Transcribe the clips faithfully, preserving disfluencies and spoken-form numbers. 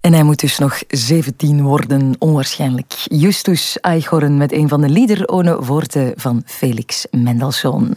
En hij moet dus nog zeventien worden, onwaarschijnlijk. Justus Eichhorn met een van de Lieder ohne Worte van Felix Mendelssohn.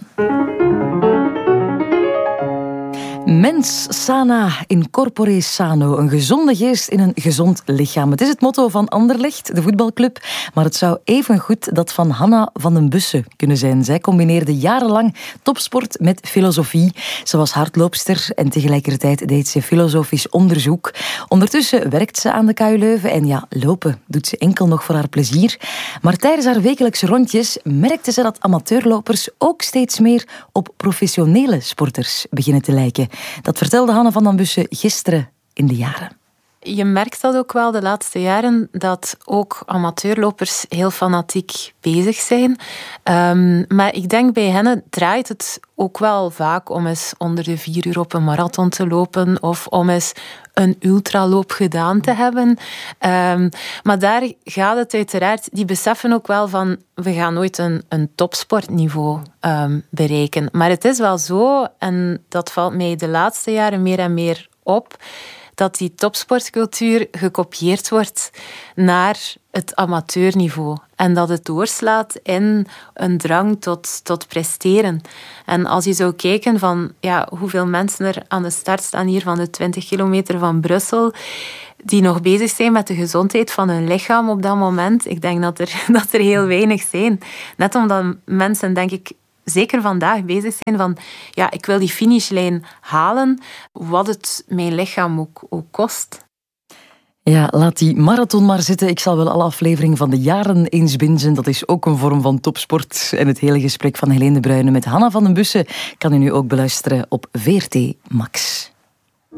Mens sana in corpore sano. Een gezonde geest in een gezond lichaam. Het is het motto van Anderlecht, de voetbalclub. Maar het zou evengoed dat van Hanna van den Bussen kunnen zijn. Zij combineerde jarenlang topsport met filosofie. Ze was hardloopster en tegelijkertijd deed ze filosofisch onderzoek. Ondertussen werkt ze aan de K U Leuven. En ja, lopen doet ze enkel nog voor haar plezier. Maar tijdens haar wekelijkse rondjes merkte ze dat amateurlopers ook steeds meer op professionele sporters beginnen te lijken. Dat vertelde Hanna van den Bussen gisteren in de Jaren. Je merkt dat ook wel de laatste jaren, dat ook amateurlopers heel fanatiek bezig zijn. Um, maar ik denk bij hen draait het ook wel vaak om eens onder de vier uur op een marathon te lopen of om eens een ultraloop gedaan te hebben. Um, maar daar gaat het uiteraard, die beseffen ook wel van, we gaan nooit een, een topsportniveau um, bereiken. Maar het is wel zo, en dat valt mij de laatste jaren meer en meer op, dat die topsportcultuur gekopieerd wordt naar het amateurniveau. En dat het doorslaat in een drang tot, tot presteren. En als je zou kijken van ja, hoeveel mensen er aan de start staan hier van de twintig kilometer van Brussel, die nog bezig zijn met de gezondheid van hun lichaam op dat moment, ik denk dat er, dat er heel weinig zijn. Net omdat mensen, denk ik, zeker vandaag bezig zijn van, ja, ik wil die finishlijn halen, wat het mijn lichaam ook, ook kost. Ja, laat die marathon maar zitten. Ik zal wel alle afleveringen van de Jaren eens bingen. Dat is ook een vorm van topsport. En het hele gesprek van Helene de Bruyne met Hanna van den Bussen kan u nu ook beluisteren op V R T Max.